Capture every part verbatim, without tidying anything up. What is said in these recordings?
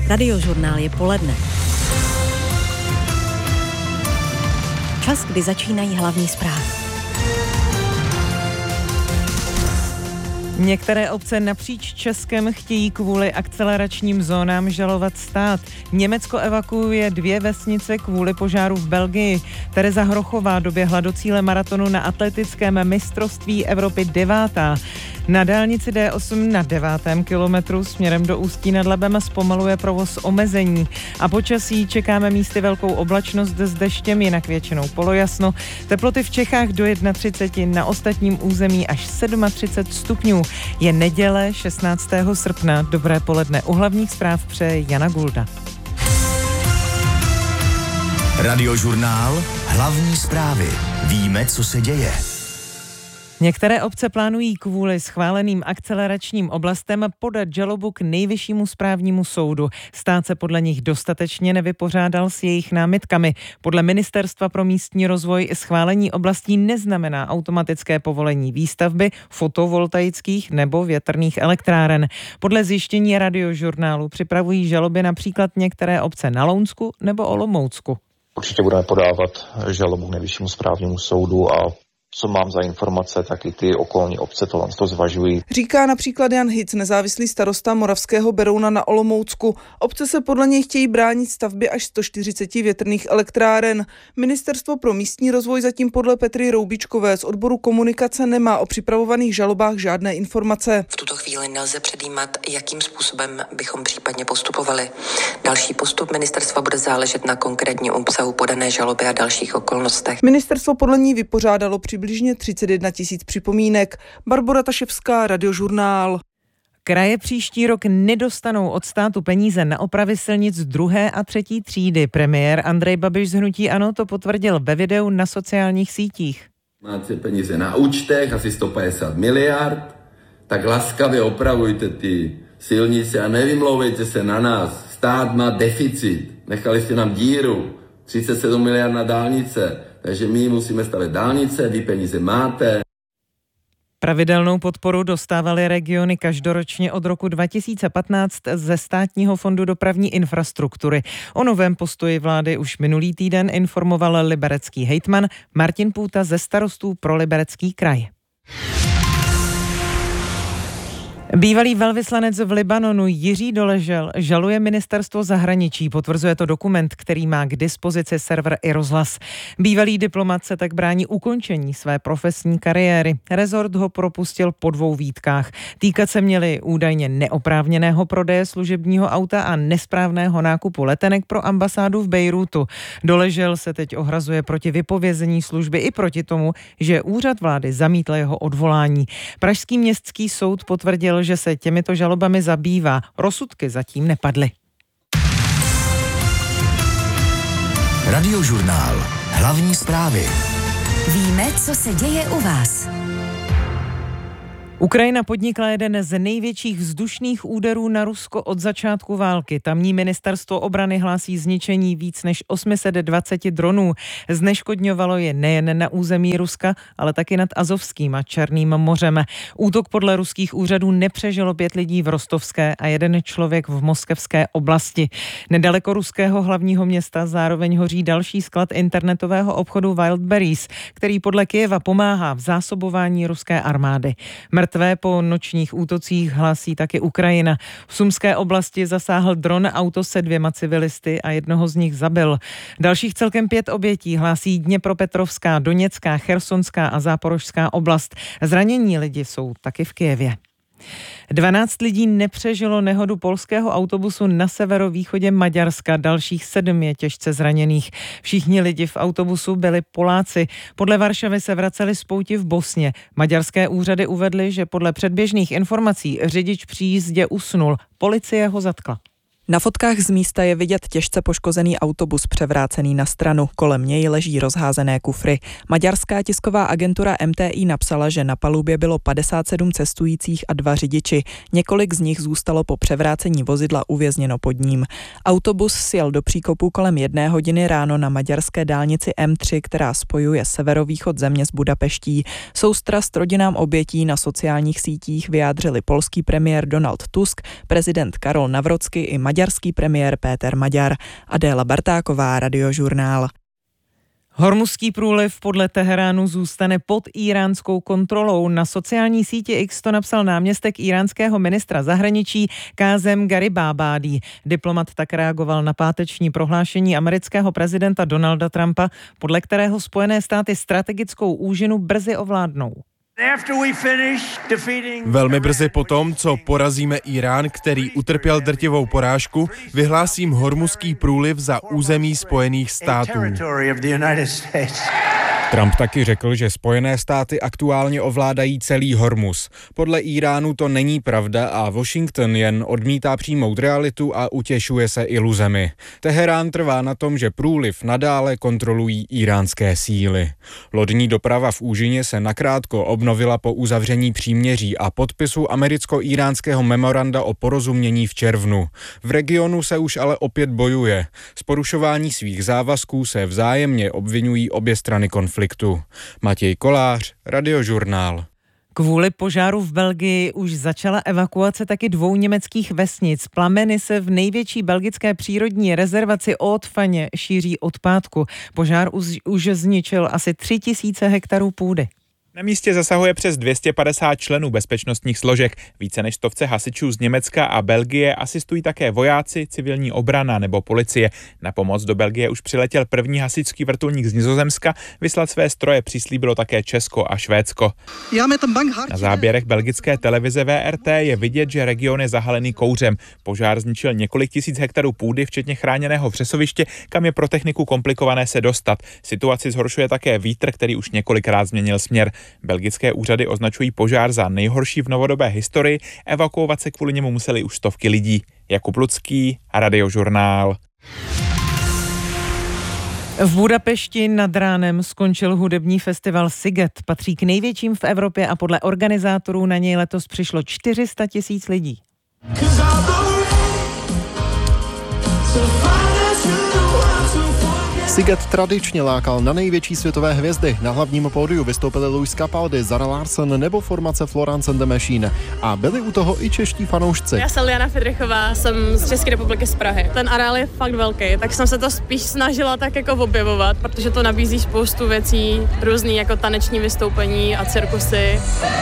Radiožurnál je poledne. Čas, kdy začínají hlavní zprávy. Některé obce napříč Českem chtějí kvůli akceleračním zónám žalovat stát. Německo evakuuje dvě vesnice kvůli požáru v Belgii. Tereza Hrochová doběhla do cíle maratonu na atletickém mistrovství Evropy devátá. Na dálnici D osm na devátém kilometru směrem do Ústí nad Labem zpomaluje provoz omezení. A počasí čekáme místy velkou oblačnost s deštěm, jinak většinou polojasno. Teploty v Čechách do třicet jedna, na ostatním území až třicet sedm stupňů. Je neděle šestnáctého srpna. Dobré poledne. U hlavních zpráv přeje Jana Gulda. Radiožurnál. Hlavní zprávy. Víme, co se děje. Některé obce plánují kvůli schváleným akceleračním oblastem podat žalobu k Nejvyššímu správnímu soudu. Stát se podle nich dostatečně nevypořádal s jejich námitkami. Podle Ministerstva pro místní rozvoj schválení oblastí neznamená automatické povolení výstavby fotovoltaických nebo větrných elektráren. Podle zjištění Radiožurnálu připravují žaloby například některé obce na Lounsku nebo Olomoucku. Určitě budeme podávat žalobu k Nejvyššímu správnímu soudu a co mám za informace, tak i ty okolní obce to, to zvažují. Říká například Jan Hic, nezávislý starosta Moravského Berouna na Olomoucku. Obce se podle něj chtějí bránit stavbě až sto čtyřicet větrných elektráren. Ministerstvo pro místní rozvoj zatím podle Petry Roubičkové z odboru komunikace nemá o připravovaných žalobách žádné informace. V tuto chvíli nelze předjímat, jakým způsobem bychom případně postupovali. Další postup ministerstva bude záležet na konkrétním obsahu podané žaloby a dalších okolnostech. Ministerstvo podle ní vypořádalo přibližně třicet jedna tisíc připomínek. Barbora Taševská, Radiožurnál. Kraje příští rok nedostanou od státu peníze na opravy silnic druhé a třetí třídy. Premiér Andrej Babiš z hnutí ANO to potvrdil ve videu na sociálních sítích. Máte peníze na účtech, asi sto padesát miliard, tak laskavě opravujte ty silnice a nevymlouvejte se na nás. Stát má deficit, nechali jste nám díru, třicet sedm miliard na dálnice. Takže my musíme stavět dálnice, vy peníze máte. Pravidelnou podporu dostávaly regiony každoročně od roku dva tisíce patnáct ze Státního fondu dopravní infrastruktury. O novém postoji vlády už minulý týden informoval liberecký hejtman Martin Půta ze Starostů pro Liberecký kraj. Bývalý velvyslanec v Libanonu Jiří Doležel žaluje ministerstvo zahraničí, potvrzuje to dokument, který má k dispozici server iRozhlas. Bývalý diplomat se tak brání ukončení své profesní kariéry. Rezort ho propustil po dvou výtkách. Týkat se měli údajně neoprávněného prodeje služebního auta a nesprávného nákupu letenek pro ambasádu v Bejrútu. Doležel se teď ohrazuje proti vypovězení služby i proti tomu, že úřad vlády zamítl jeho odvolání. Pražský městský soud potvrdil, že se těmito žalobami zabývá. Rozsudky zatím nepadly. Radiožurnál. Hlavní zprávy. Víme, co se děje u vás. Ukrajina podnikla jeden z největších vzdušných úderů na Rusko od začátku války. Tamní ministerstvo obrany hlásí zničení víc než osm set dvacet dronů. Zneškodňovalo je nejen na území Ruska, ale taky nad Azovským a Černým mořem. Útok podle ruských úřadů nepřežilo pět lidí v Rostovské a jeden člověk v Moskevské oblasti. Nedaleko ruského hlavního města zároveň hoří další sklad internetového obchodu Wildberries, který podle Kyjeva pomáhá v zásobování ruské armády. Mrtvé po nočních útocích hlásí taky Ukrajina. V Sumské oblasti zasáhl dron auto se dvěma civilisty a jednoho z nich zabil. Dalších celkem pět obětí hlásí Dněpropetrovská, Doněcká, Chersonská a Záporožská oblast. Zranění lidi jsou taky v Kyjevě. dvanáct lidí nepřežilo nehodu polského autobusu na severovýchodě Maďarska, dalších sedm je těžce zraněných. Všichni lidi v autobusu byli Poláci. Podle Varšavy se vraceli z pouti v Bosně. Maďarské úřady uvedly, že podle předběžných informací řidič při jízdě usnul. Policie ho zatkla. Na fotkách z místa je vidět těžce poškozený autobus převrácený na stranu. Kolem něj leží rozházené kufry. Maďarská tisková agentura M T I napsala, že na palubě bylo padesát sedm cestujících a dva řidiči. Několik z nich zůstalo po převrácení vozidla uvězněno pod ním. Autobus sjel do příkopu kolem jedné hodiny ráno na maďarské dálnici M tři, která spojuje severovýchod země s Budapeští. Soustrast rodinám obětí na sociálních sítích vyjádřili polský premiér Donald Tusk, prezident Karol Nawrocki i maďarský maďarský premiér Péter Maďar. Adéla Bartáková, Radiožurnál. Hormuzský průliv podle Teheránu zůstane pod íránskou kontrolou. Na sociální síti X to napsal náměstek íránského ministra zahraničí Kázem Garibábádí. Diplomat tak reagoval na páteční prohlášení amerického prezidenta Donalda Trumpa, podle kterého Spojené státy strategickou úžinu brzy ovládnou. Velmi brzy po tom, co porazíme Irán, který utrpěl drtivou porážku, vyhlásím Hormuzský průliv za území Spojených států. Trump taky řekl, že Spojené státy aktuálně ovládají celý Hormuz. Podle Iránu to není pravda a Washington jen odmítá přijmout realitu a utěšuje se iluzemi. Teherán trvá na tom, že průliv nadále kontrolují íránské síly. Lodní doprava v úžině se nakrátko obnovila po uzavření příměří a podpisu americko-íránského memoranda o porozumění v červnu. V regionu se už ale opět bojuje. Z porušování svých závazků se vzájemně obvinují obě strany konfliktu. Matěj Kolář, Radiožurnál. Kvůli požáru v Belgii už začala evakuace taky dvou německých vesnic. Plameny se v největší belgické přírodní rezervaci Haute-Fagne šíří od pátku. Požár už, už zničil asi tři tisíce hektarů půdy. Na místě zasahuje přes dvě stě padesát členů bezpečnostních složek. Více než stovce hasičů z Německa a Belgie asistují také vojáci, civilní obrana nebo policie. Na pomoc do Belgie už přiletěl první hasičský vrtulník z Nizozemska, vyslat své stroje přislíbilo také Česko a Švédsko. Na záběrech belgické televize V R T je vidět, že region je zahalený kouřem. Požár zničil několik tisíc hektarů půdy, včetně chráněného vřesoviště, kam je pro techniku komplikované se dostat. Situaci zhoršuje také vítr, který už několikrát změnil směr. Belgické úřady označují požár za nejhorší v novodobé historii, evakuovat se kvůli němu museli už stovky lidí. Jakub Lucký, Radiožurnál. V Budapešti nad ránem skončil hudební festival Sziget. Patří k největším v Evropě a podle organizátorů na něj letos přišlo čtyři sta tisíc lidí. Sziget tradičně lákal na největší světové hvězdy. Na hlavním pódiu vystoupili Luis Capaldi, Zara Larsson nebo formace Florence and the Machine. A byli u toho i čeští fanoušci. Já jsem Liana Fridrichová, jsem z České republiky z Prahy. Ten areál je fakt velký, tak jsem se to spíš snažila tak jako objevovat, protože to nabízí spoustu věcí, různý jako taneční vystoupení a cirkusy.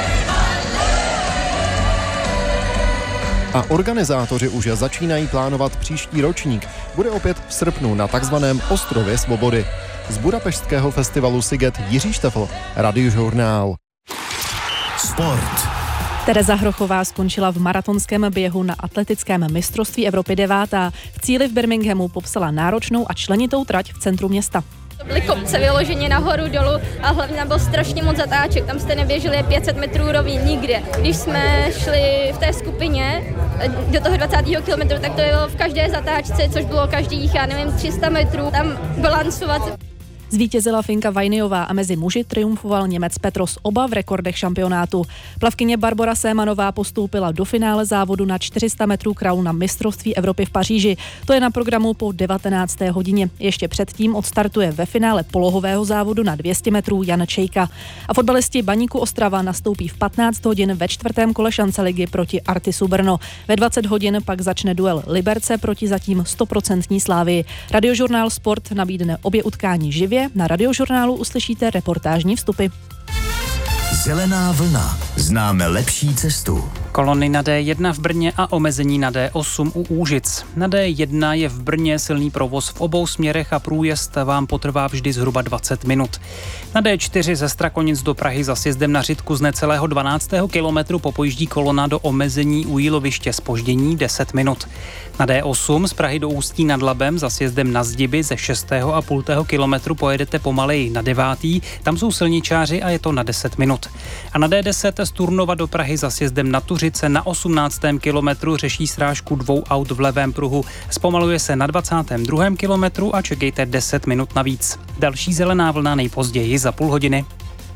A organizátoři už začínají plánovat příští ročník. Bude opět v srpnu na takzvaném Ostrově svobody. Z budapešťského festivalu Sziget Jiří Štefl, Radiožurnál. Sport. Tereza Hrochová skončila v maratonském běhu na atletickém mistrovství Evropy devátá. V cíli v Birminghamu popsala náročnou a členitou trať v centru města. To byly kopce vyloženě nahoru, dolů a hlavně tam bylo strašně moc zatáček, tam jste neběželi pět set metrů rovný nikde. Když jsme šli v té skupině do toho dvacátého kilometru, tak to bylo v každé zatáčce, což bylo každých, já nevím, tři sta metrů, tam balancovat. Zvítězila Finka Vajniová a mezi muži triumfoval Němec Petros, oba v rekordech šampionátu. Plavkyně Barbora Sémanová postoupila do finále závodu na čtyři sta metrů kraul na mistrovství Evropy v Paříži. To je na programu po devatenácté hodině. Ještě předtím odstartuje ve finále polohového závodu na dvě stě metrů Jan Čejka. A fotbalisti Baníku Ostrava nastoupí v patnáct hodin ve čtvrtém kole šance ligy proti Artisu Brno. Ve dvacet hodin pak začne duel Liberce proti zatím sto procent Slávii. Radiožurnál Sport nabídne obě utkání živě. Na Radiožurnálu uslyšíte reportážní vstupy. Zelená vlna. Známe lepší cestu. Kolony na D jedna v Brně a omezení na D osm u Úžic. Na D jedna je v Brně silný provoz v obou směrech a průjezd vám potrvá vždy zhruba dvacet minut. Na D čtyři ze Strakonic do Prahy za sjezdem na Řitku z necelého dvanáctého kilometru popojíždí kolona do omezení u Jíloviště, zpoždění deset minut. Na D osm z Prahy do Ústí nad Labem za sjezdem na Zdiby ze šestého a půl kilometru pojedete pomaleji na devátý, tam jsou silničáři a je to na deset minut. A na D deset z Turnova do Prahy za sjezdem na Tuřice na osmnáctém kilometru řeší srážku dvou aut v levém pruhu. Zpomaluje se na dvacátém druhém kilometru a čekejte deset minut navíc. Další zelená vlna nejpozději za půl hodiny.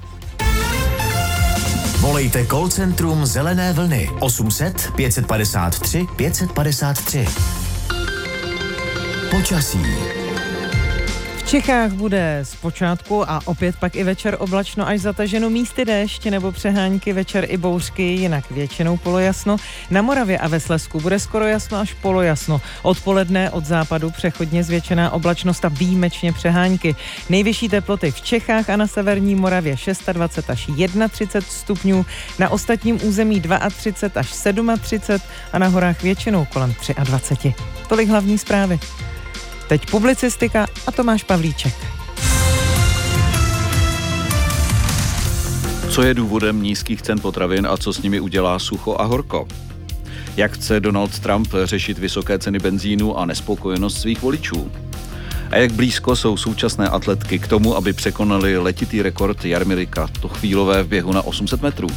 Volejte call centrum Zelené vlny osm set pět padesát tři pět padesát tři. Počasí. Čechách bude zpočátku a opět pak i večer oblačno až zataženo, místy déšť nebo přehánky, večer i bouřky, jinak většinou polojasno. Na Moravě a ve Slezsku bude skoro jasno až polojasno. Odpoledne od západu přechodně zvětšená oblačnost a výjimečně přehánky. Nejvyšší teploty v Čechách a na severní Moravě dvacet šest až třicet jedna stupňů, na ostatním území třicet dva až třicet sedm a na horách většinou kolem dvacet tři. Tolik hlavní zprávy. Teď publicistika a Tomáš Pavlíček. Co je důvodem nízkých cen potravin a co s nimi udělá sucho a horko? Jak chce Donald Trump řešit vysoké ceny benzínu a nespokojenost svých voličů? A jak blízko jsou současné atletky k tomu, aby překonali letitý rekord Jarmily Tochvílové v běhu na osm set metrů?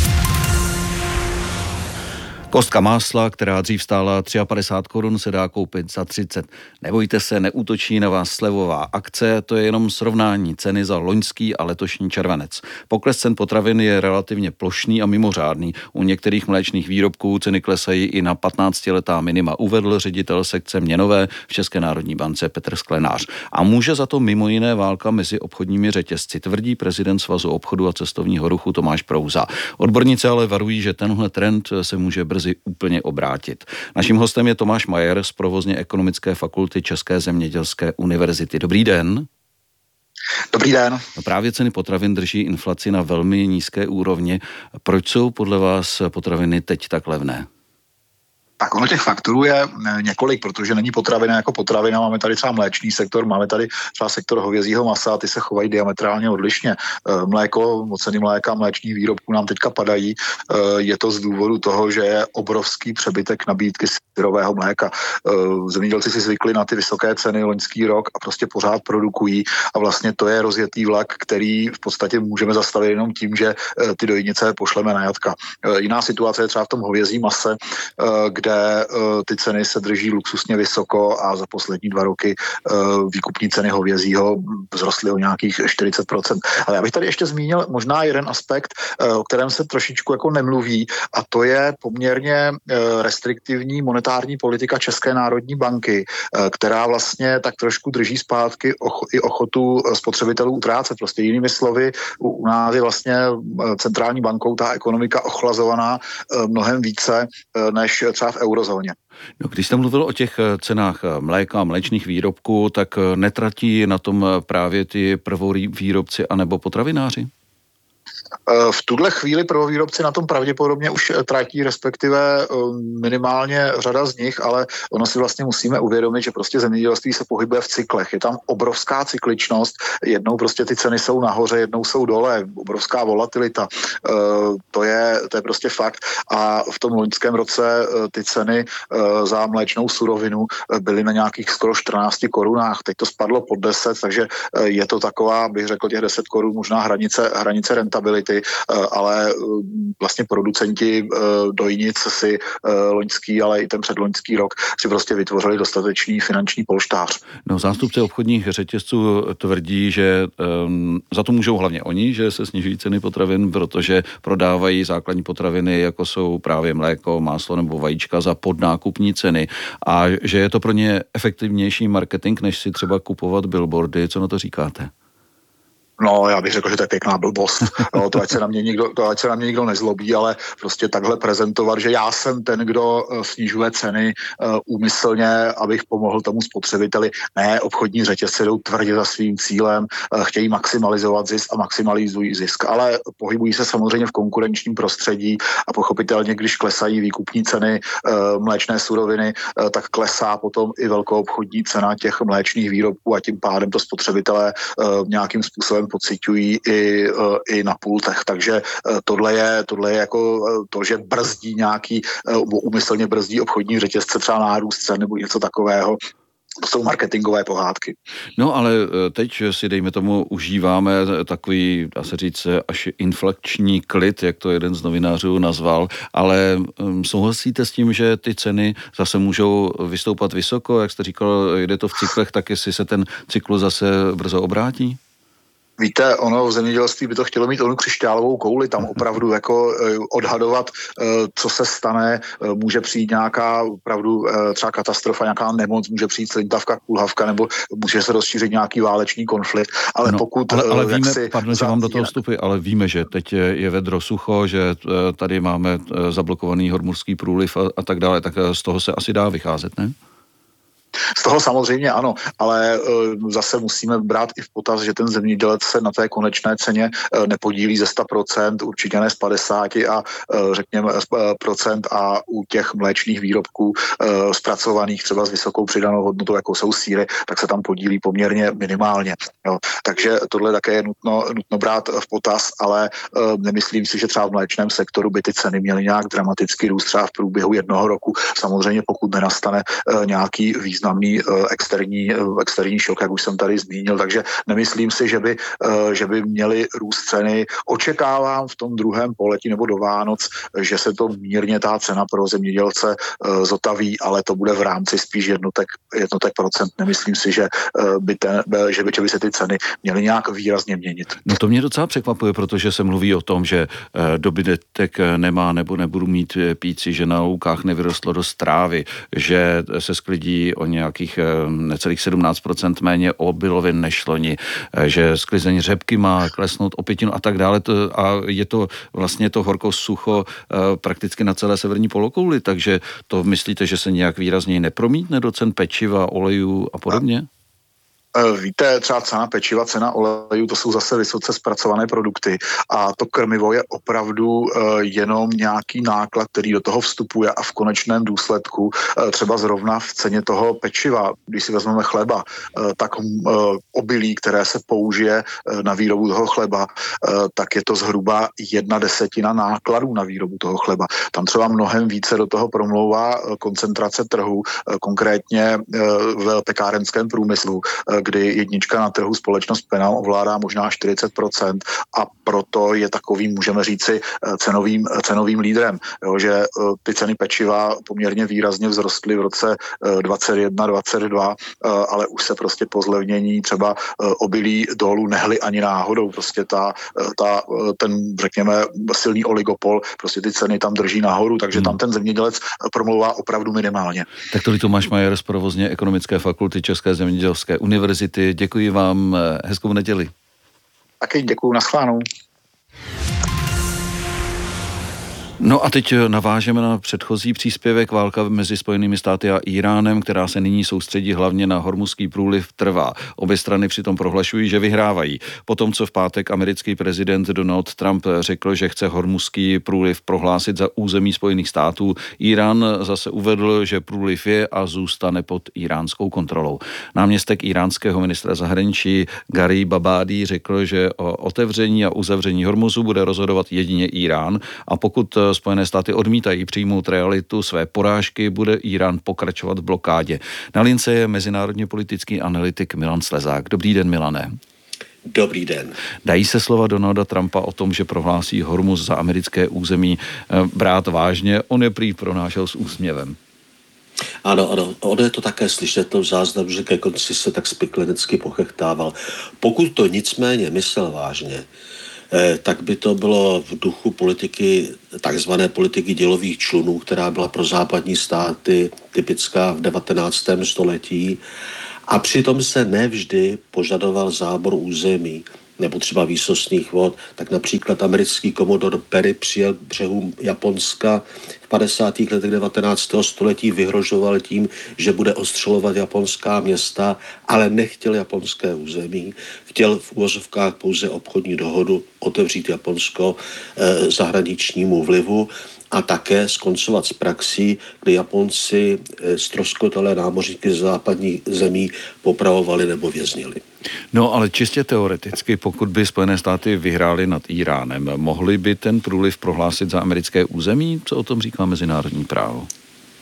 Kostka másla, která dřív stála padesát tři korun, se dá koupit za třicet. Nebojte se, neútočí na vás slevová akce, to je jenom srovnání ceny za loňský a letošní červenec. Pokles cen potravin je relativně plošný a mimořádný. U některých mléčných výrobků ceny klesají i na patnáctiletá minima, uvedl ředitel sekce měnové v České národní bance Petr Sklenář. A může za to mimo jiné válka mezi obchodními řetězci, tvrdí prezident Svazu obchodu a cestovního ruchu Tomáš Prouza. Odborníci ale varují, že tenhle trend se může brzy úplně obrátit. Naším hostem je Tomáš Majer z provozně ekonomické fakulty České zemědělské univerzity. Dobrý den. Dobrý den. No právě ceny potravin drží inflaci na velmi nízké úrovni. Proč jsou podle vás potraviny teď tak levné? Tak ono těch faktorů je několik, protože není potravina jako potravina. Máme tady třeba mléčný sektor, máme tady třeba sektor hovězího masa a ty se chovají diametrálně odlišně. Mléko, ceny mléka, mléčných výrobků nám teďka padají. Je to z důvodu toho, že je obrovský přebytek nabídky syrového mléka. Zemědělci si zvykli na ty vysoké ceny loňský rok a prostě pořád produkují a vlastně to je rozjetý vlak, který v podstatě můžeme zastavit jenom tím, že ty dojnice pošleme na jatka. Jiná situace je třeba v tom hovězím mase, kde ty ceny se drží luxusně vysoko a za poslední dva roky výkupní ceny hovězího vzrostly o nějakých čtyřicet procent. Ale já bych tady ještě zmínil možná jeden aspekt, o kterém se trošičku jako nemluví, a to je poměrně restriktivní monetární politika České národní banky, která vlastně tak trošku drží zpátky i ochotu spotřebitelů utrácet. Prostě jinými slovy, u nás je vlastně centrální bankou ta ekonomika ochlazovaná mnohem více než třeba v eurozóně. No, když jste mluvil o těch cenách mléka a mléčných výrobků, tak netratí na tom právě ty prvovýrobci anebo potravináři? V tuhle chvíli prvovýrobci na tom pravděpodobně už tratí, respektive minimálně řada z nich, ale ono si vlastně musíme uvědomit, že prostě zemědělství se pohybuje v cyklech. Je tam obrovská cykličnost, jednou prostě ty ceny jsou nahoře, jednou jsou dole, obrovská volatilita. To je, to je prostě fakt. A v tom loňském roce ty ceny za mléčnou surovinu byly na nějakých skoro čtrnáct korunách. Teď to spadlo pod deset, takže je to taková, bych řekl, těch deset korun možná hranice, hranice rentability, ale vlastně producenti dojnic si loňský, ale i ten předloňský rok si prostě vytvořili dostatečný finanční polštář. No, zástupci obchodních řetězců tvrdí, že um, za to můžou hlavně oni, že se snižují ceny potravin, protože prodávají základní potraviny, jako jsou právě mléko, máslo nebo vajíčka za podnákupní ceny a že je to pro ně efektivnější marketing, než si třeba kupovat billboardy. Co na to říkáte? No, já bych řekl, že to je pěkná blbost. No, to, ať se na mě nikdo, to, ať se na mě nikdo nezlobí, ale prostě takhle prezentovat, že já jsem ten, kdo snižuje ceny uh, úmyslně, abych pomohl tomu spotřebiteli. Ne, obchodní řetězce jdou tvrdě za svým cílem, uh, chtějí maximalizovat zisk a maximalizují zisk, ale pohybují se samozřejmě v konkurenčním prostředí a pochopitelně, když klesají výkupní ceny uh, mléčné suroviny, uh, tak klesá potom i velkoobchodní cena těch mléčných výrobků a tím pádem to spotřebitelé uh, nějakým způsobem pociťují i, i na pultech. Takže tohle je, tohle je jako to, že brzdí nějaký, úmyslně brzdí obchodní řetězce, třeba nárůst cen nebo něco takového. To jsou marketingové pohádky. No ale teď si dejme tomu užíváme takový, dá se říct, až inflační klid, jak to jeden z novinářů nazval, ale souhlasíte s tím, že ty ceny zase můžou vystoupat vysoko, jak jste říkal, jde to v cyklech, tak jestli se ten cyklus zase brzo obrátí? Víte, ono v zemědělství by to chtělo mít onu křišťálovou kouli, tam opravdu jako odhadovat, co se stane, může přijít nějaká opravdu třeba katastrofa, nějaká nemoc, může přijít slintavka, kulhavka, nebo může se rozšířit nějaký válečný konflikt, ale no, pokud... Ale, ale víme, si pardon, že vám do toho vstupy, ale víme, že teď je vedro sucho, že tady máme zablokovaný Hormuzský průliv a, a tak dále, tak z toho se asi dá vycházet, ne? Z toho samozřejmě ano, ale uh, zase musíme brát i v potaz, že ten zemědělec se na té konečné ceně uh, nepodílí ze sto procent, určitě ne z padesát a uh, řekněme uh, procent a u těch mléčných výrobků uh, zpracovaných třeba s vysokou přidanou hodnotou, jako jsou sýry, tak se tam podílí poměrně minimálně. Jo. Takže tohle také je nutno, nutno brát v potaz, ale uh, nemyslím si, že třeba v mléčném sektoru by ty ceny měly nějak dramaticky růst třeba v průběhu jednoho roku. Samozřejmě pokud nenastane uh, nějaký význam významný externí, externí šok, jak už jsem tady zmínil, takže nemyslím si, že by, že by měly růst ceny. Očekávám v tom druhém poletí nebo do Vánoc, že se to mírně ta cena pro zemědělce zotaví, ale to bude v rámci spíš jednotek, jednotek procent. Nemyslím si, že by, ten, že by, že by se ty ceny měly nějak výrazně měnit. No to mě docela překvapuje, protože se mluví o tom, že dobytek nemá nebo nebudu mít píci, že na loukách nevyrostlo dost trávy, že se sklidí o nějakých necelých sedmnáct procent méně obilovin než loni, že sklizeň řepky má klesnout o pětinu a tak dále. A je to vlastně to horko sucho prakticky na celé severní polokouli, takže to myslíte, že se nějak výrazněji nepromítne do cen pečiva, olejů a podobně? Víte, třeba cena pečiva, cena olejů, to jsou zase vysoce zpracované produkty a to krmivo je opravdu jenom nějaký náklad, který do toho vstupuje a v konečném důsledku třeba zrovna v ceně toho pečiva, když si vezmeme chleba, tak obilí, které se použije na výrobu toho chleba, tak je to zhruba jedna desetina nákladů na výrobu toho chleba. Tam třeba mnohem více do toho promlouvá koncentrace trhu, konkrétně v pekárenském průmyslu, kdy jednička na trhu společnost Penal ovládá možná čtyřicet procent a proto je takovým, můžeme říci, cenovým, cenovým lídrem. Jo, že ty ceny pečiva poměrně výrazně vzrostly v roce dvacet jedna dvacet dva, ale už se prostě po zlevnění třeba obilí dolů nehly ani náhodou. Prostě ta, ta, ten, řekněme, silný oligopol, prostě ty ceny tam drží nahoru, takže hmm. tam ten zemědělec promlouvá opravdu minimálně. Tak to Tomáš Majer z provozně Ekonomické fakulty České zemědělské univerzity. Děkuji vám, hezkou neděli. Taky děkuji, naschledanou. No a teď navážeme na předchozí příspěvek. Válka mezi Spojenými státy a Iránem, která se nyní soustředí hlavně na Hormuzský průliv, trvá. Obě strany přitom prohlašují, že vyhrávají. Potom, co v pátek americký prezident Donald Trump řekl, že chce Hormuzský průliv prohlásit za území Spojených států, Irán zase uvedl, že průliv je a zůstane pod iránskou kontrolou. Náměstek iránského ministra zahraničí Gari Babadi řekl, že o otevření a uzavření Hormuzu bude rozhodovat jedině Irán a pokud Spojené státy odmítají přijmout realitu své porážky, bude Irán pokračovat v blokádě. Na lince je mezinárodně politický analytik Milan Slezák. Dobrý den, Milane. Dobrý den. Dají se slova Donalda Trumpa o tom, že prohlásí Hormuz za americké území, brát vážně? On je prý pronášel s úsměvem. Ano, ano, ono je to také slyšet to v záznamu, že ke konci se tak spiklenecky pochechtával. Pokud to nicméně myslel vážně, tak by to bylo v duchu politiky, takzvané politiky dělových člunů, která byla pro západní státy typická v devatenáctém století. A přitom se nevždy požadoval zábor území nebo třeba výsostných vod. Tak například americký komodor Perry přijel k břehům Japonska v padesátých letech devatenáctého století, vyhrožoval tím, že bude ostřelovat japonská města, ale nechtěl japonské území. Chtěl v uvozovkách pouze obchodní dohodu otevřít Japonsko eh, zahraničnímu vlivu a také skoncovat s praxí, kdy Japonci eh, ztroskotalé námořníky z západních zemí popravovali nebo věznili. No ale čistě teoreticky, pokud by Spojené státy vyhrály nad Iránem, mohli by ten průliv prohlásit za americké území? Co o tom říká mezinárodní právo?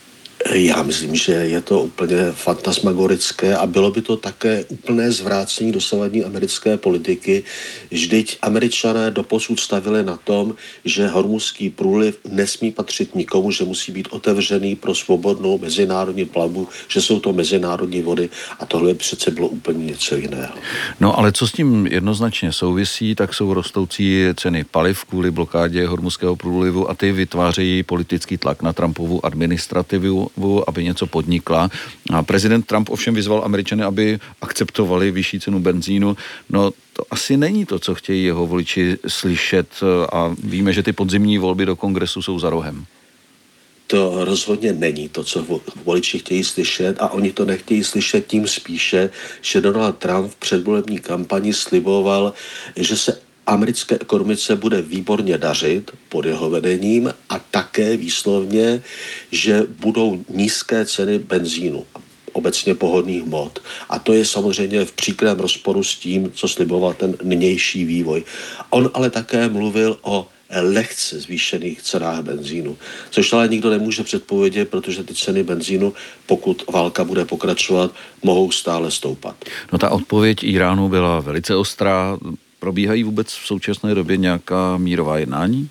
Já myslím, že je to úplně fantasmagorické a bylo by to také úplné zvrácení dosavadní americké politiky. Vždyť Američané doposud stavili na tom, že Hormuzský průliv nesmí patřit nikomu, že musí být otevřený pro svobodnou mezinárodní plavbu, že jsou to mezinárodní vody a tohle přece bylo úplně něco jiného. No ale co s tím jednoznačně souvisí, tak jsou rostoucí ceny paliv kvůli blokádě Hormuzského průlivu a ty vytvářejí politický tlak na Trumpovu administrativu, aby něco podnikla. A prezident Trump ovšem vyzval Američany, aby akceptovali vyšší cenu benzínu. No to asi není to, co chtějí jeho voliči slyšet a víme, že ty podzimní volby do kongresu jsou za rohem. To rozhodně není to, co voliči chtějí slyšet a oni to nechtějí slyšet tím spíše, že Donald Trump v předvolební kampani sliboval, že se americké ekonomice bude výborně dařit pod jeho vedením a také výslovně, že budou nízké ceny benzínu, obecně pohodných hmot. A to je samozřejmě v příkrém rozporu s tím, co sliboval ten nynější vývoj. On ale také mluvil o lehce zvýšených cenách benzínu, což ale nikdo nemůže předpovědět, protože ty ceny benzínu, pokud válka bude pokračovat, mohou stále stoupat. No ta odpověď Iránu byla velice ostrá. Probíhají vůbec v současné době nějaká mírová jednání?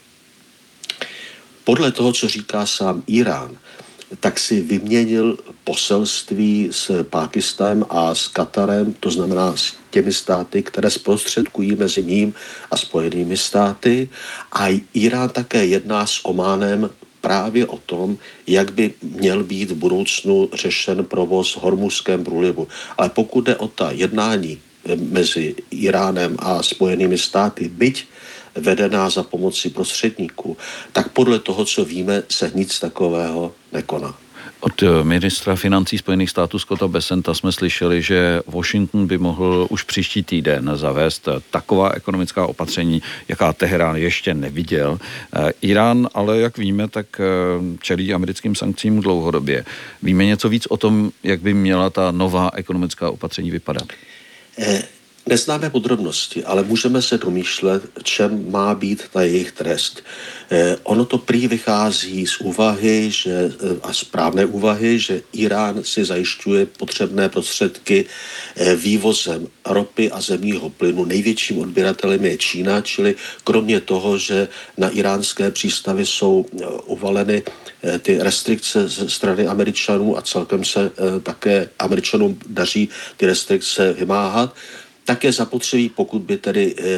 Podle toho, co říká sám Irán, tak si vyměnil poselství s Pákistánem a s Katarem, to znamená s těmi státy, které zprostředkují mezi ním a Spojenými státy. A Irán také jedná s Ománem právě o tom, jak by měl být v budoucnu řešen provoz v Hormuzském průlivu. Ale pokud jde o ta jednání mezi Iránem a Spojenými státy, byť vedená za pomoci prostředníků, tak podle toho, co víme, se nic takového nekoná. Od ministra financí Spojených států Scotta Bessenta jsme slyšeli, že Washington by mohl už příští týden zavést taková ekonomická opatření, jaká Teherán ještě neviděl. Irán, ale jak víme, tak čelí americkým sankcím dlouhodobě. Víme něco víc o tom, jak by měla ta nová ekonomická opatření vypadat? Eh, neznáme podrobnosti, ale můžeme se domýšlet, čem má být ta jejich trest. Eh, ono to prý vychází z úvahy, že, a správné úvahy, že Irán si zajišťuje potřebné prostředky eh, vývozem ropy a zemního plynu. Největším odběratelem je Čína, čili kromě toho, že na iránské přístavy jsou eh, uvaleny eh, ty restrikce ze strany Američanů a celkem se eh, také Američanům daří ty restrikce vymáhat, tak je zapotřebí, pokud by tedy e,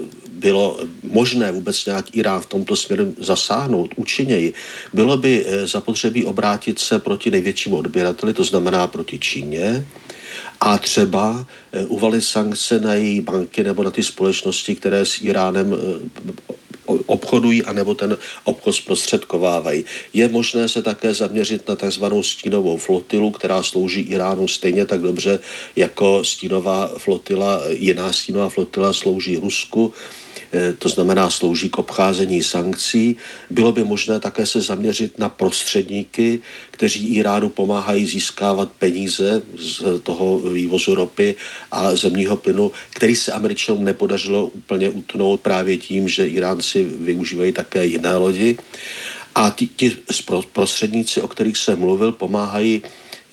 bylo možné vůbec nějak Irán v tomto směru zasáhnout účinněji, bylo by e, zapotřebí obrátit se proti největšímu odběrateli, to znamená proti Číně, a třeba e, uvalit sankce na její banky nebo na ty společnosti, které s Iránem e, obchodují anebo ten obchod zprostředkovávají. Je možné se také zaměřit na takzvanou stínovou flotilu, která slouží Iránu stejně tak dobře, jako stínová flotila, jiná stínová flotila slouží Rusku, to znamená slouží k obcházení sankcí. Bylo by možné také se zaměřit na prostředníky, kteří Iránu pomáhají získávat peníze z toho vývozu ropy a zemního plynu, který se Američanům nepodařilo úplně utnout právě tím, že Iránci využívají také jiné lodi. A ti, ti prostředníci, o kterých jsem mluvil, pomáhají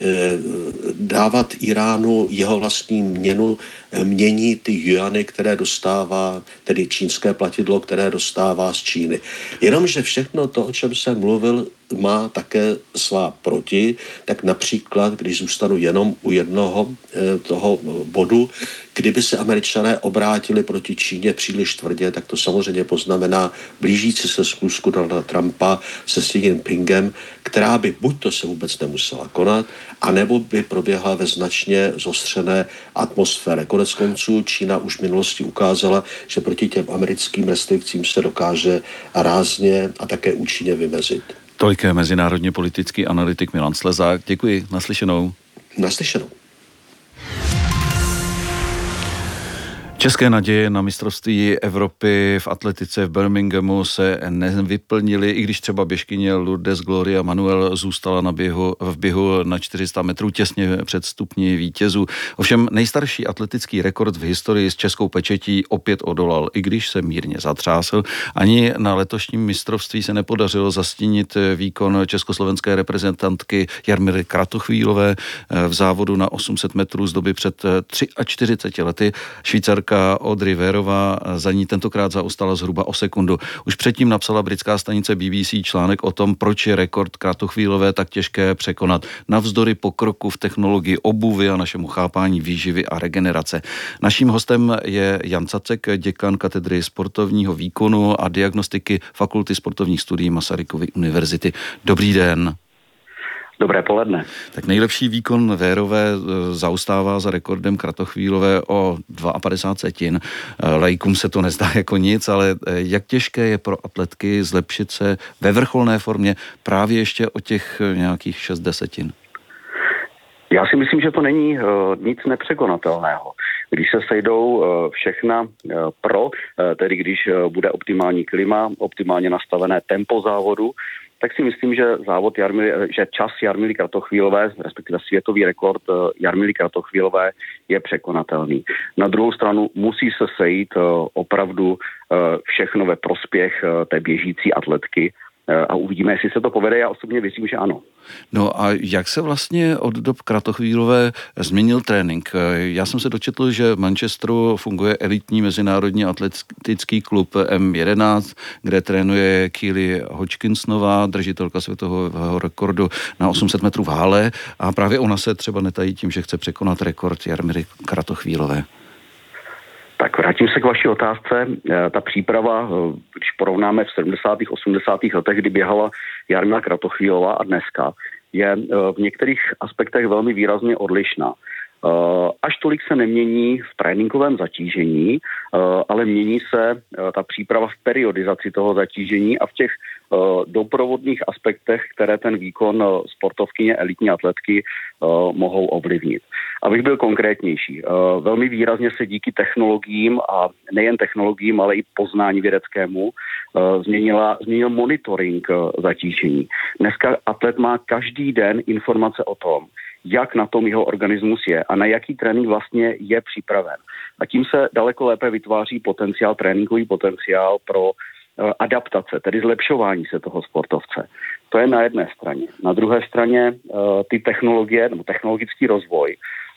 dávat Iránu jeho vlastní měnu, mění ty juany, které dostává, tedy čínské platidlo, které dostává z Číny. Jenomže všechno to, o čem jsem mluvil, má také svá proti, tak například, když zůstanu jenom u jednoho e, toho bodu, kdyby se Američané obrátili proti Číně příliš tvrdě, tak to samozřejmě poznamená blížící se schůzku Donalda Trumpa se Xi Jinpingem, která by buď to se vůbec nemusela konat, anebo by proběhla ve značně zostřené atmosféře. Konec konců Čína už v minulosti ukázala, že proti těm americkým restrikcím se dokáže rázně a také účinně vymezit. Tolik mezinárodně politický analytik Milan Slezák. Děkuji, naslyšenou. Naslyšenou. České naděje na mistrovství Evropy v atletice v Birminghamu se nevyplnily, i když třeba běžkyně Lourdes Gloria Manuel zůstala na běhu, v běhu na čtyři sta metrů těsně před stupni vítězů. Ovšem nejstarší atletický rekord v historii s českou pečetí opět odolal, i když se mírně zatřásl. Ani na letošním mistrovství se nepodařilo zastínit výkon československé reprezentantky Jarmily Kratochvílové v závodu na osm set metrů z doby před čtyřiceti třemi lety. Švýcarka Audrey Vérová za ní tentokrát zaostala zhruba o sekundu. Už předtím napsala britská stanice B B C článek o tom, proč je rekord Kratochvílové tak těžké překonat. Navzdory pokroku v technologii obuvy a našemu chápání výživy a regenerace. Naším hostem je Jan Cacek, děkan katedry sportovního výkonu a diagnostiky Fakulty sportovních studií Masarykovy univerzity. Dobrý den. Dobré poledne. Tak nejlepší výkon Vérové zaostává za rekordem Kratochvílové o padesát dva setin. Laikům se to nezdá jako nic, ale jak těžké je pro atletky zlepšit se ve vrcholné formě právě ještě o těch nějakých šest desetin? Já si myslím, že to není uh, nic nepřekonatelného. Když se sejdou uh, všechna uh, pro, uh, tedy když uh, bude optimální klima, optimálně nastavené tempo závodu, tak si myslím, že závod Jarmily, že čas Jarmily Kratochvílové, respektive světový rekord Jarmily Kratochvílové je překonatelný. Na druhou stranu musí se sejít opravdu všechno ve prospěch té běžící atletky a uvidíme, jestli se to povede. Já osobně věřím, že ano. No a jak se vlastně od dob Kratochvílové změnil trénink? Já jsem se dočetl, že v Manchesteru funguje elitní mezinárodní atletický klub M jedenáct, kde trénuje Keely Hodgkinsonová, držitelka světového rekordu na osm set metrů v hale, a právě ona se třeba netají tím, že chce překonat rekord Jarmily Kratochvílové. Tak vrátím se k vaší otázce. Ta příprava, když porovnáme v sedmdesátých osmdesátých letech, kdy běhala Jarmila Kratochvílová a dneska, je v některých aspektech velmi výrazně odlišná. Až tolik se nemění v tréninkovém zatížení, ale mění se ta příprava v periodizaci toho zatížení a v těch doprovodných aspektech, které ten výkon sportovkyně, elitní atletky mohou ovlivnit. Abych byl konkrétnější, velmi výrazně se díky technologiím a nejen technologiím, ale i poznání vědeckému změnila, změnil monitoring zatížení. Dneska atlet má každý den informace o tom, jak na tom jeho organismus je a na jaký trénink vlastně je připraven. A tím se daleko lépe vytváří potenciál, tréninkový potenciál pro adaptace, tedy zlepšování se toho sportovce. To je na jedné straně. Na druhé straně ty technologie, nebo technologický rozvoj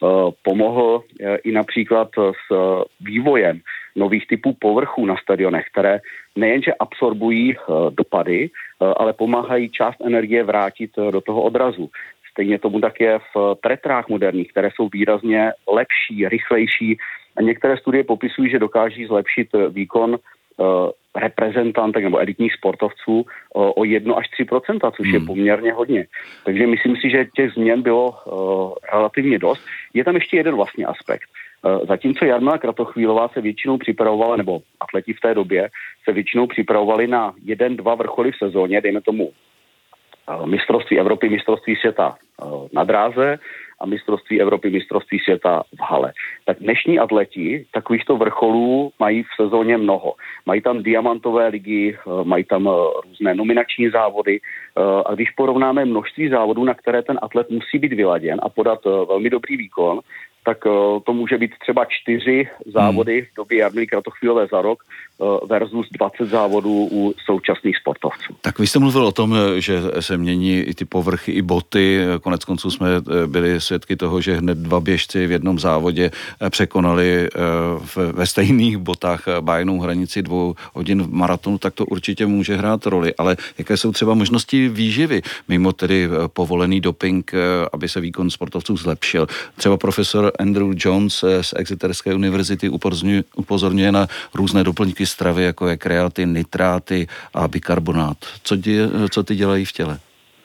pomohl i například s vývojem nových typů povrchů na stadionech, které nejenže absorbují dopady, ale pomáhají část energie vrátit do toho odrazu. Stejně tomu tak je v tretrách moderních, které jsou výrazně lepší, rychlejší a některé studie popisují, že dokáží zlepšit výkon reprezentantek nebo elitních sportovců o jedna až tři procenta, což je poměrně hodně. Takže myslím si, že těch změn bylo uh, relativně dost. Je tam ještě jeden vlastně aspekt. Uh, zatímco Jarmila Kratochvílová se většinou připravovala, nebo atleti v té době se většinou připravovali na jeden, dva vrcholy v sezóně, dejme tomu uh, mistrovství Evropy, mistrovství světa uh, na dráze a mistrovství Evropy, mistrovství světa v hale. Tak dnešní atleti takovýchto vrcholů mají v sezóně mnoho. Mají tam diamantové ligy, mají tam různé nominační závody a když porovnáme množství závodů, na které ten atlet musí být vyladěn a podat velmi dobrý výkon, tak to může být třeba čtyři závody v době Jarmily Kratochvílové za rok versus dvacet závodů u současných sportovců. Tak vy jste mluvil o tom, že se mění i ty povrchy, i boty. Konec konců jsme byli svědky toho, že hned dva běžci v jednom závodě překonali ve stejných botách bájnou hranici dvou hodin v maratonu, tak to určitě může hrát roli. Ale jaké jsou třeba možnosti výživy, mimo tedy povolený doping, aby se výkon sportovců zlepšil? Třeba profesor Andrew Jones z Exeterské univerzity upozorňuje, upozorňuje na různé doplňky stravy, jako je kreatin, nitráty a bikarbonát. Co, dě, co ty dělají v těle?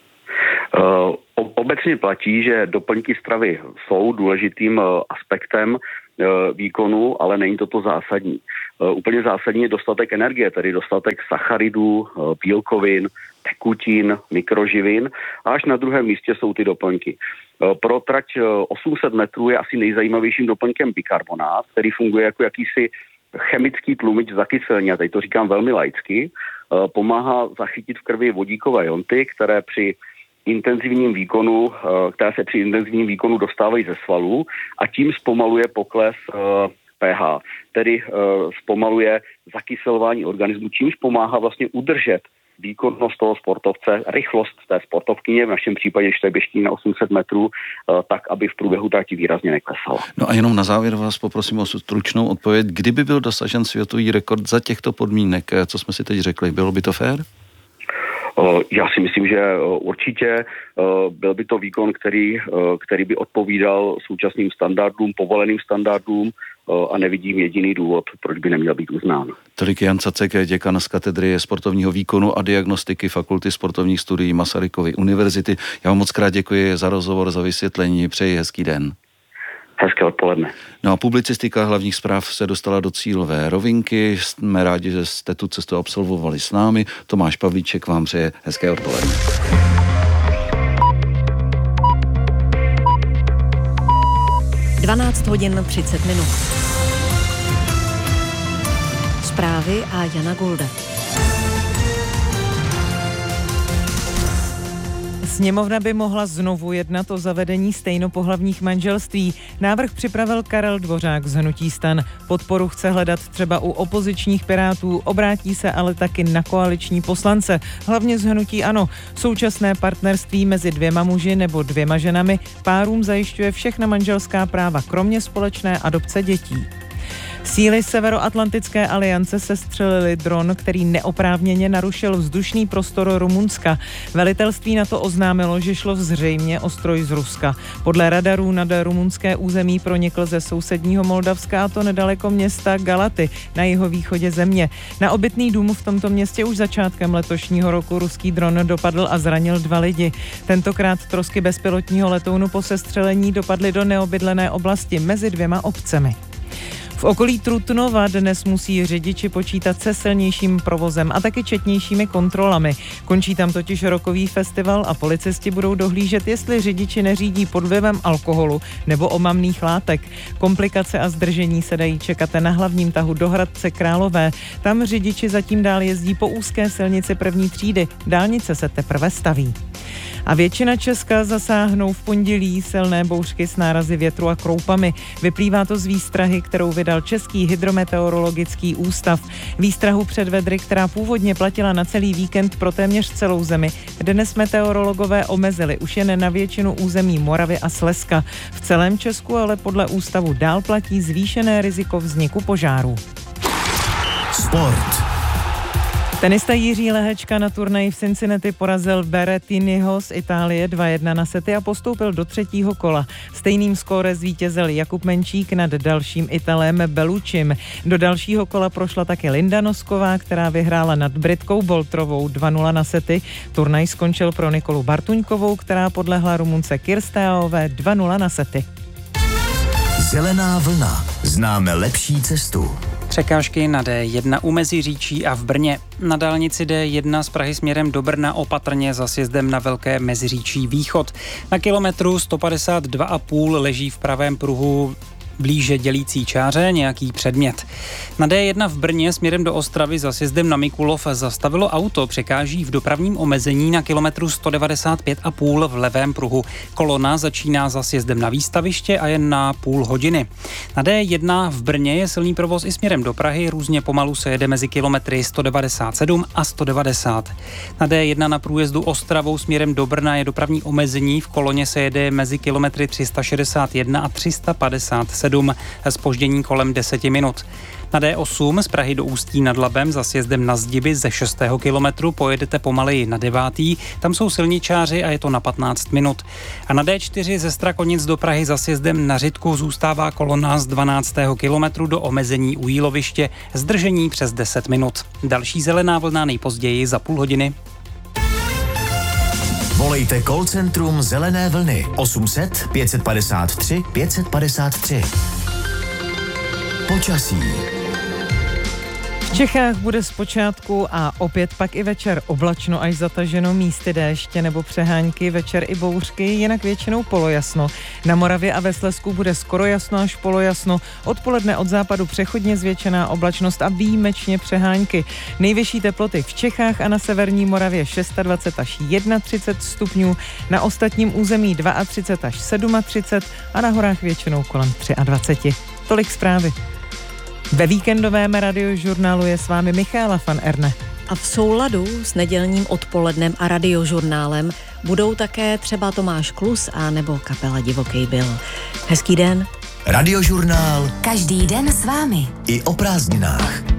Uh, obecně platí, že doplňky stravy jsou důležitým uh, aspektem uh, výkonu, ale není to to zásadní. Uh, úplně zásadní je dostatek energie, tedy dostatek sacharidů, uh, bílkovin, tekutin, mikroživin a až na druhém místě jsou ty doplňky. Pro trať osm set metrů je asi nejzajímavějším doplňkem bikarbonát, který funguje jako jakýsi chemický tlumič zakyselní, a teď to říkám velmi laicky, pomáhá zachytit v krvi vodíkové ionty, které při intenzivním výkonu, které se při intenzivním výkonu dostávají ze svalů a tím zpomaluje pokles pH, tedy zpomaluje zakyselování organismu, čímž pomáhá vlastně udržet výkonnost toho sportovce, rychlost té sportovkyně, v našem případě, když to je běžní na osm set metrů, tak, aby v průběhu trati výrazně neklesala. No a jenom na závěr vás poprosím o stručnou odpověď. Kdyby byl dosažen světový rekord za těchto podmínek, co jsme si teď řekli, bylo by to fér? Já si myslím, že určitě byl by to výkon, který, který by odpovídal současným standardům, povoleným standardům a nevidím jediný důvod, proč by neměl být uznán. Tolik Jan Cacek, děkan z katedry sportovního výkonu a diagnostiky Fakulty sportovních studií Masarykovy univerzity. Já vám moc krát děkuji za rozhovor, za vysvětlení. Přeji hezký den. Hezké odpoledne. No a publicistika hlavních zpráv se dostala do cílové rovinky. Jsme rádi, že jste tu cestu absolvovali s námi. Tomáš Pavlíček vám přeje hezké odpoledne. dvanáct hodin třicet minut. Zprávy a Jana Golda. Sněmovna by mohla znovu jednat o zavedení stejnopohlavních manželství. Návrh připravil Karel Dvořák z hnutí STAN. Podporu chce hledat třeba u opozičních Pirátů, obrátí se ale taky na koaliční poslance, hlavně z hnutí ANO. Současné partnerství mezi dvěma muži nebo dvěma ženami párům zajišťuje všechna manželská práva, kromě společné adopce dětí. Síly Severoatlantické aliance sestřelili dron, který neoprávněně narušil vzdušný prostor Rumunska. Velitelství NATO oznámilo, že šlo zřejmě o stroj z Ruska. Podle radarů nad rumunské území pronikl ze sousedního Moldavska, a to nedaleko města Galaty na jihovýchodě země. Na obytný dům v tomto městě už začátkem letošního roku ruský dron dopadl a zranil dva lidi. Tentokrát trosky bezpilotního letounu po sestřelení dopadly do neobydlené oblasti mezi dvěma obcemi. V okolí Trutnova dnes musí řidiči počítat se silnějším provozem a taky četnějšími kontrolami. Končí tam totiž rockový festival a policisti budou dohlížet, jestli řidiči neřídí pod vlivem alkoholu nebo omamných látek. Komplikace a zdržení se dají čekat na hlavním tahu do Hradce Králové. Tam řidiči zatím dál jezdí po úzké silnici první třídy. Dálnice se teprve staví. A většina Česka zasáhnou v pondělí silné bouřky s nárazy větru a kroupami. Vyplývá to z výstrahy, kterou vydal Český hydrometeorologický ústav. Výstrahu před vedry, která původně platila na celý víkend pro téměř celou zemi, dnes meteorologové omezili už jen na většinu území Moravy a Slezska. V celém Česku ale podle ústavu dál platí zvýšené riziko vzniku požárů. Sport. Tenista Jiří Lehečka na turnaji v Cincinnati porazil Berrettiniho z Itálie dva jedna na sety a postoupil do třetího kola. Stejným skóre zvítězil Jakub Menčík nad dalším Italem Bellucim. Do dalšího kola prošla také Linda Nosková, která vyhrála nad Britkou Boltrovou dva nula na sety. Turnaj skončil pro Nikolu Bartuňkovou, která podlehla Rumunce Kirstéové dva nula na sety. Zelená vlna. Známe lepší cestu. Překážky na D jedna u Meziříčí a v Brně. Na dálnici D jedna z Prahy směrem do Brna opatrně za sjezdem na Velké Meziříčí východ. Na kilometru sto padesát dva a půl leží v pravém pruhu blíže dělící čáře nějaký předmět. Na D jedna v Brně směrem do Ostravy za sjezdem na Mikulov zastavilo auto, překáží v dopravním omezení na kilometru sto devadesát pět a půl v levém pruhu. Kolona začíná za sjezdem na výstaviště a jen na půl hodiny. Na D jedna v Brně je silný provoz i směrem do Prahy, různě pomalu se jede mezi kilometry sto devadesát sedm a sto devadesát. Na D jedna na průjezdu Ostravou směrem do Brna je dopravní omezení, v koloně se jede mezi kilometry tři sta šedesát jedna a tři sta padesát sedm, zpoždění kolem deseti minut. Na D osm z Prahy do Ústí nad Labem za sjezdem na Zdiby ze šestého kilometru pojedete pomaleji na devátý, tam jsou silničáři a je to na patnáct minut. A na D čtyři ze Strakonic do Prahy za sjezdem na Řitku zůstává kolona z dvanáctého kilometru do omezení u Jíloviště, zdržení přes deset minut. Další zelená vlna nejpozději za půl hodiny. Volejte call centrum Zelené vlny osm set pět padesát tři pět padesát tři. Počasí. Čechách bude zpočátku a opět pak i večer oblačno až zataženo, místy déště nebo přehánky, večer i bouřky, jinak většinou polojasno. Na Moravě a ve Slezsku bude skoro jasno až polojasno, odpoledne od západu přechodně zvětšená oblačnost a výjimečně přehánky. Nejvyšší teploty v Čechách a na severní Moravě dvacet šest až třicet jedna stupňů, na ostatním území třicet dva až třicet sedm a na horách většinou kolem dvacet tři. Tolik zprávy. Ve víkendovém radiožurnálu je s vámi Michaela van Erne. A v souladu s nedělním odpolednem a radiožurnálem budou také třeba Tomáš Klus a nebo kapela Divoký Bill. Hezký den. Radiožurnál. Každý den s vámi. I o prázdninách.